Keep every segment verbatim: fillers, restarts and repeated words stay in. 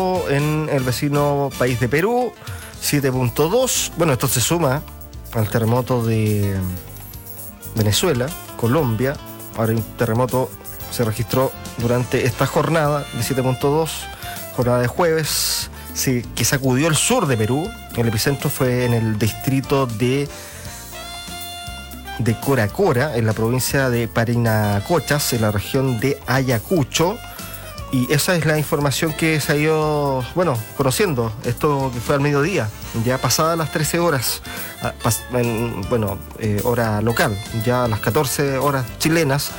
En el vecino país de Perú, siete punto dos. Bueno, esto se suma al terremoto de Venezuela, Colombia. Ahora un terremoto se registró durante esta jornada de siete punto dos, jornada de jueves, sí, que sacudió el sur de Perú. El epicentro fue en el distrito de, de Coracora, en la provincia de Parinacochas, en la región de Ayacucho. Y esa es la información que se ha ido, bueno, conociendo, esto que fue al mediodía, ya pasadas las trece horas, en, bueno, eh, hora local, ya a las catorce horas chilenas,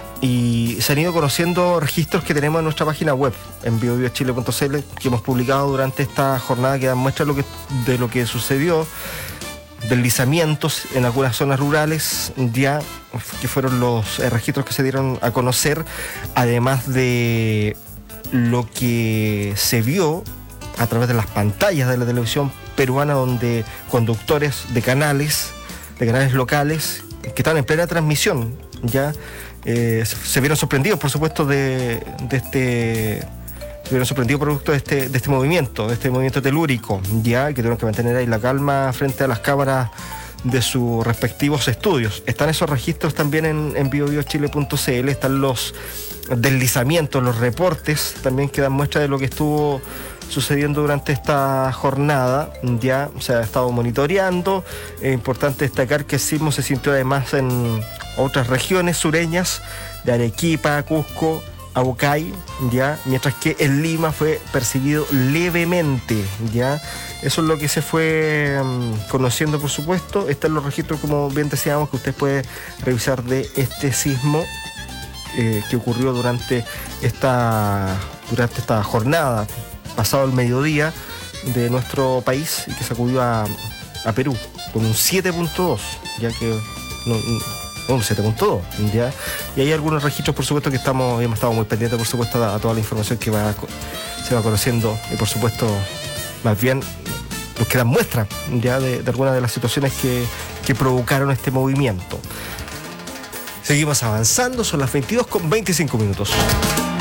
y se han ido conociendo registros que tenemos en nuestra página web, en bio bio chile punto c l, que hemos publicado durante esta jornada, que dan muestra lo que, de lo que sucedió, deslizamientos en algunas zonas rurales, ya que fueron los eh, registros que se dieron a conocer, además de lo que se vio a través de las pantallas de la televisión peruana, donde conductores de canales, de canales locales, que están en plena transmisión, ya eh, se vieron sorprendidos, por supuesto, de, de este... se vieron sorprendidos producto de este, de este movimiento, de este movimiento telúrico, ya que tuvieron que mantener ahí la calma frente a las cámaras de sus respectivos estudios. Están esos registros también en, en bio bio chile punto c l, están los deslizamientos, los reportes también que dan muestra de lo que estuvo sucediendo durante esta jornada. Ya se ha estado monitoreando. Es importante destacar que el sismo se sintió además en otras regiones sureñas de Arequipa, Cusco, Abucay, ya, mientras que en Lima fue percibido levemente, ya. Eso es lo que se fue um, conociendo, por supuesto. Están los registros, como bien decíamos, que usted puede revisar de este sismo eh, que ocurrió durante esta, durante esta jornada, pasado el mediodía de nuestro país, y que sacudió a, a Perú con un siete punto dos, ya que no, no, un siete punto dos, ¿ya? Y hay algunos registros, por supuesto, que estamos, hemos estado muy pendientes, por supuesto, a, a toda la información que va, se va conociendo, y por supuesto, más bien, los que dan muestra, ya, de, de algunas de las situaciones que, que provocaron este movimiento. Seguimos avanzando, son las veintidós con veinticinco minutos.